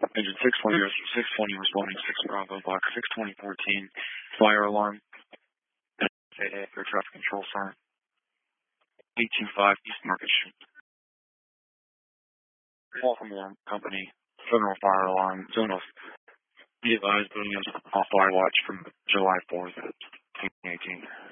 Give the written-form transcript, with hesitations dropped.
Engine 620, 620 responding 6 Bravo, Box 62014, fire alarm, FAA Air Traffic Control Sign, 825 East Market Street. Call from Alarm Company, Federal Fire Alarm, Zone of. Be advised, building is off fire watch from July 4th, 2018.